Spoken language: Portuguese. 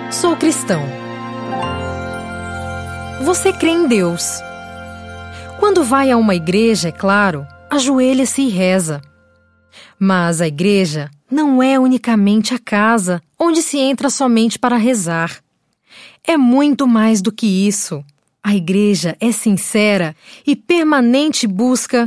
Sou cristão. Você crê em Deus. Quando vai a uma igreja, é claro, ajoelha-se e reza. Mas a igreja não é unicamente a casa onde se entra somente para rezar. É muito mais do que isso. A igreja é sincera e permanente busca